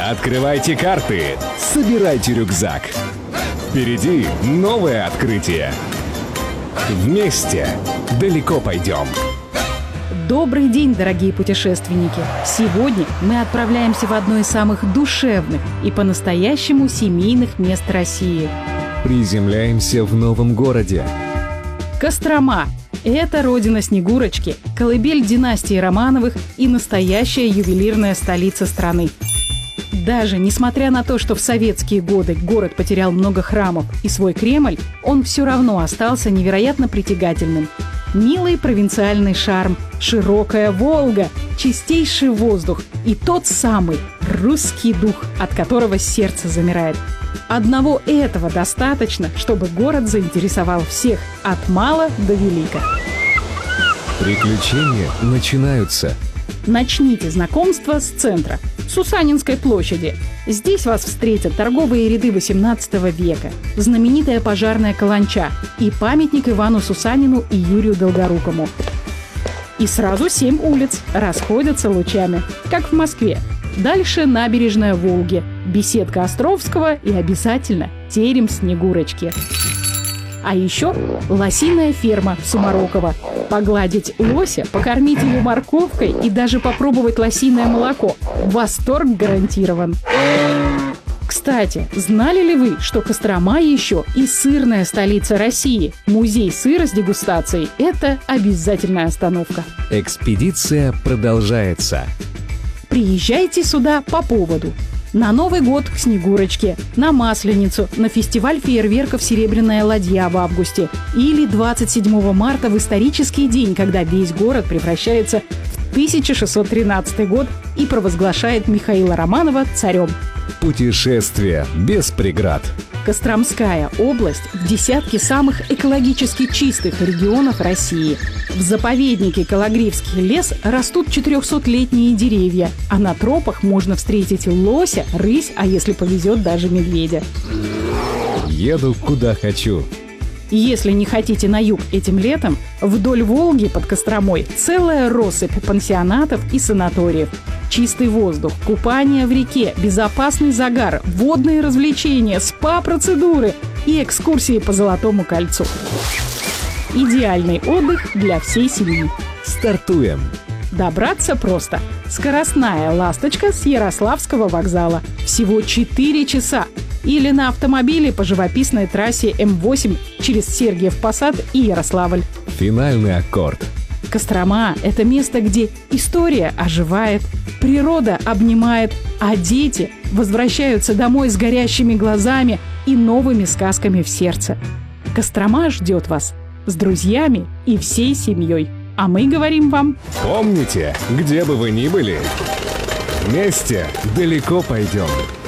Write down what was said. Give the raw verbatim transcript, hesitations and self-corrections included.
Открывайте карты, собирайте рюкзак. Впереди новое открытие. Вместе далеко пойдем. Добрый день, дорогие путешественники! Сегодня мы отправляемся в одно из самых душевных и по-настоящему семейных мест России. Приземляемся в новом городе. Кострома. Это родина Снегурочки, колыбель династии Романовых и настоящая ювелирная столица страны. Даже несмотря на то, что в советские годы город потерял много храмов и свой Кремль, он все равно остался невероятно притягательным. Милый провинциальный шарм, широкая Волга, чистейший воздух и тот самый русский дух, от которого сердце замирает. Одного этого достаточно, чтобы город заинтересовал всех от мала до велика. Приключения начинаются. Начните знакомство с центра, с Сусанинской площади. Здесь вас встретят торговые ряды восемнадцатого века, знаменитая пожарная каланча и памятник Ивану Сусанину и Юрию Долгорукому. И сразу семь улиц расходятся лучами, как в Москве. Дальше набережная Волги, беседка Островского и обязательно терем Снегурочки. А еще лосиная ферма Сумароково. Погладить лося, покормить его морковкой и даже попробовать лосиное молоко. Восторг гарантирован. Кстати, знали ли вы, что Кострома еще и сырная столица России? Музей сыра с дегустацией – это обязательная остановка. Экспедиция продолжается. Приезжайте сюда по поводу. На Новый год к Снегурочке, на Масленицу, на фестиваль фейерверков «Серебряная ладья» в августе или двадцать седьмого марта в исторический день, когда весь город превращается в тысяча шестьсот тринадцатый год и провозглашает Михаила Романова царем. Путешествие без преград. Костромская область в десятке самых экологически чистых регионов России. В заповеднике Кологривский лес растут четырехсотлетние деревья, а на тропах можно встретить лося, рысь, а если повезет, даже медведя. Еду куда хочу. Если не хотите на юг этим летом, вдоль Волги под Костромой целая россыпь пансионатов и санаториев. Чистый воздух, купание в реке, безопасный загар, водные развлечения, спа-процедуры и экскурсии по Золотому кольцу. Идеальный отдых для всей семьи. Стартуем! Добраться просто. Скоростная «Ласточка» с Ярославского вокзала. Всего четыре часа. Или на автомобиле по живописной трассе эм восемь через Сергиев Посад и Ярославль. Финальный аккорд. Кострома – это место, где история оживает, природа обнимает, а дети возвращаются домой с горящими глазами и новыми сказками в сердце. Кострома ждет вас с друзьями и всей семьей. А мы говорим вам: помните, где бы вы ни были, вместе далеко пойдем.